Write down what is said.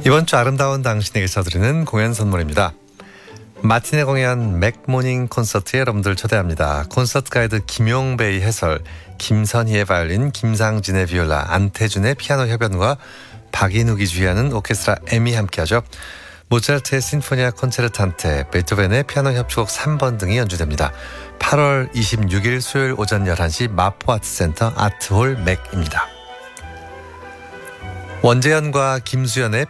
이번 주 아름다운 당신에게서 드리는 공연 선물입니다. 마티네 공연 맥모닝 콘서트에 여러분들 초대합니다. 콘서트 가이드 김용배의 해설, 김선희의 바이올린, 김상진의 비올라, 안태준의 피아노 협연과 박인욱이 주의하는 오케스트라 M이 함께하죠. 모차르트의 신포니아 콘체르탄테, 베토벤의 피아노 협주곡 3번 등이 연주됩니다. 8월 26일 수요일 오전 11시 마포아트센터 아트홀 맥입니다. 원재현과 김수연의